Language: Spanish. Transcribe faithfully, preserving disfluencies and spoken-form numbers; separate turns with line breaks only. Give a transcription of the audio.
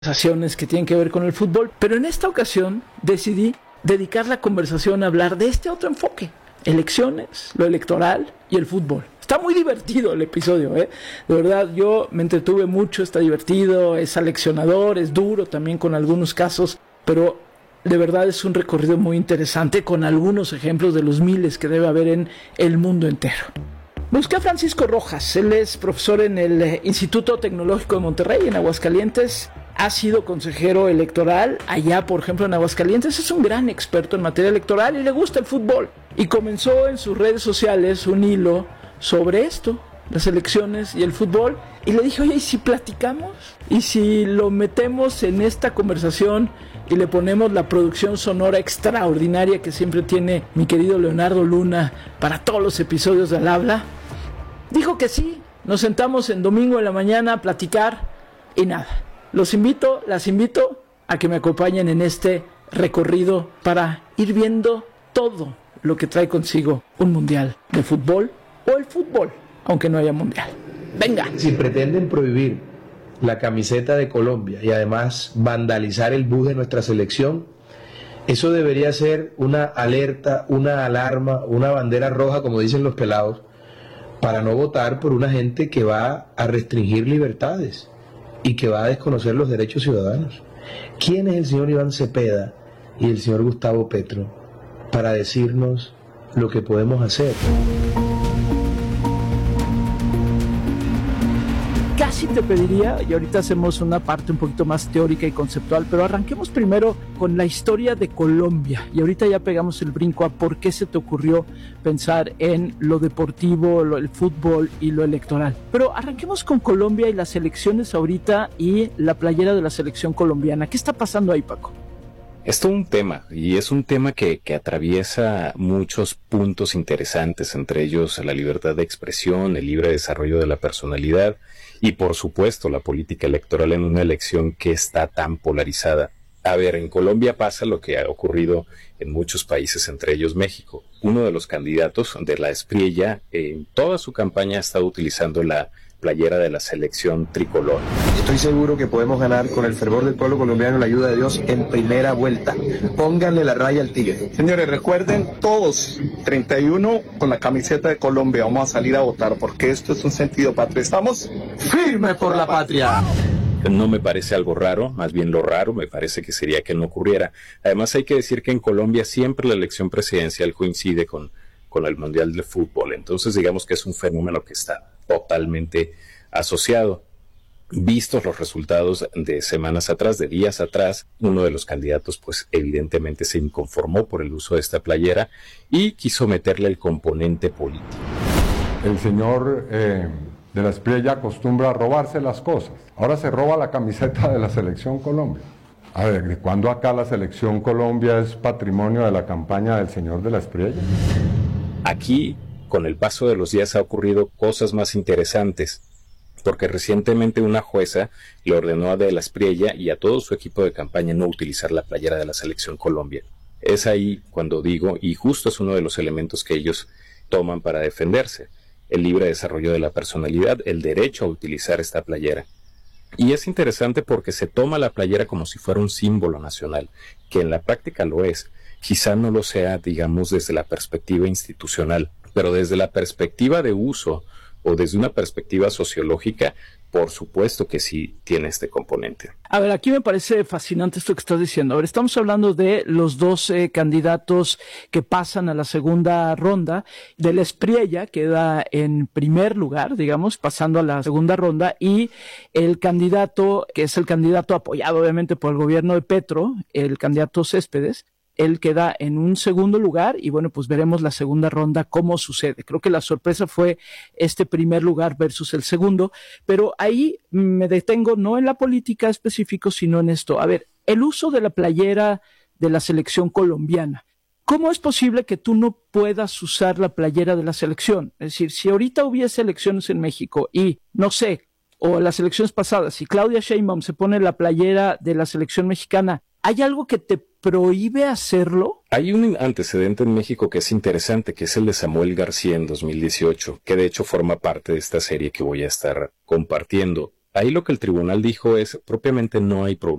conversaciones que tienen que ver con el fútbol, pero en esta ocasión decidí dedicar la conversación a hablar de este otro enfoque: elecciones, lo electoral y el fútbol. Está muy divertido el episodio, ¿eh? De verdad, yo me entretuve mucho, está divertido, es aleccionador, es duro también con algunos casos, pero de verdad es un recorrido muy interesante con algunos ejemplos de los miles que debe haber en el mundo entero. Busqué a Francisco Rojas, él es profesor en el Instituto Tecnológico de Monterrey, en Aguascalientes. Ha sido consejero electoral allá, por ejemplo, en Aguascalientes. Es un gran experto en materia electoral y le gusta el fútbol. Y comenzó en sus redes sociales un hilo sobre esto, las elecciones y el fútbol. Y le dije, oye, ¿y si platicamos? ¿Y si lo metemos en esta conversación y le ponemos la producción sonora extraordinaria que siempre tiene mi querido Leonardo Luna para todos los episodios de Al Habla? Dijo que sí. Nos sentamos en domingo en la mañana a platicar y nada. Los invito, las invito a que me acompañen en este recorrido para ir viendo todo lo que trae consigo un mundial de fútbol o el fútbol, aunque no haya mundial. ¡Venga!
Si pretenden prohibir la camiseta de Colombia y además vandalizar el bus de nuestra selección, eso debería ser una alerta, una alarma, una bandera roja, como dicen los pelados, para no votar por una gente que va a restringir libertades y que va a desconocer los derechos ciudadanos. ¿Quién es el señor Iván Cepeda y el señor Gustavo Petro para decirnos lo que podemos hacer?
Casi te pediría, y ahorita hacemos una parte un poquito más teórica y conceptual, pero arranquemos primero con la historia de Colombia, y ahorita ya pegamos el brinco a por qué se te ocurrió pensar en lo deportivo, lo, el fútbol y lo electoral. Pero arranquemos con Colombia y las elecciones ahorita y la playera de la selección colombiana. ¿Qué está pasando ahí, Paco?
Es todo un tema, y es un tema que, que atraviesa muchos puntos interesantes, entre ellos la libertad de expresión, el libre desarrollo de la personalidad y, por supuesto, la política electoral en una elección que está tan polarizada. A ver, en Colombia pasa lo que ha ocurrido en muchos países, entre ellos México. Uno de los candidatos de la Espriella en toda su campaña ha estado utilizando la playera de la selección tricolor.
Estoy seguro que podemos ganar con el fervor del pueblo colombiano y la ayuda de Dios en primera vuelta. Pónganle la raya al tigre.
Señores, recuerden todos, treinta y uno con la camiseta de Colombia, vamos a salir a votar porque esto es un sentido patrio. ¿Estamos?
¡Firme por la patria!
No me parece algo raro, más bien lo raro me parece que sería que no ocurriera. Además hay que decir que en Colombia siempre la elección presidencial coincide con, con el Mundial de Fútbol, entonces digamos que es un fenómeno que está totalmente asociado. Vistos los resultados de semanas atrás, de días atrás, uno de los candidatos pues evidentemente se inconformó por el uso de esta playera y quiso meterle el componente político.
El señor eh, de la Espriella acostumbra a robarse las cosas. Ahora se roba la camiseta de la Selección Colombia. A ver, ¿de cuándo acá la Selección Colombia es patrimonio de la campaña del señor de la Espriella?
Aquí, con el paso de los días, ha ocurrido cosas más interesantes, porque recientemente una jueza le ordenó a De la Espriella y a todo su equipo de campaña no utilizar la playera de la Selección Colombia. Es ahí cuando digo, y justo es uno de los elementos que ellos toman para defenderse, el libre desarrollo de la personalidad, el derecho a utilizar esta playera. Y es interesante porque se toma la playera como si fuera un símbolo nacional, que en la práctica lo es. Quizá no lo sea, digamos, desde la perspectiva institucional, pero desde la perspectiva de uso o desde una perspectiva sociológica, por supuesto que sí tiene este componente.
A ver, aquí me parece fascinante esto que estás diciendo. A ver, estamos hablando de los dos eh, candidatos que pasan a la segunda ronda. De la Espriella queda en primer lugar, digamos, pasando a la segunda ronda, y el candidato, que es el candidato apoyado obviamente por el gobierno de Petro, el candidato Céspedes, él queda en un segundo lugar y bueno, pues veremos la segunda ronda cómo sucede. Creo que la sorpresa fue este primer lugar versus el segundo, pero ahí me detengo no en la política específico, sino en esto. A ver, el uso de la playera de la selección colombiana. ¿Cómo es posible que tú no puedas usar la playera de la selección? Es decir, si ahorita hubiese elecciones en México y, no sé, o las elecciones pasadas, si Claudia Sheinbaum se pone la playera de la selección mexicana, ¿hay algo que te prohíbe hacerlo?
Hay un antecedente en México que es interesante, que es el de Samuel García en dos mil dieciocho, que de hecho forma parte de esta serie que voy a estar compartiendo. Ahí lo que el tribunal dijo es, propiamente no hay problema.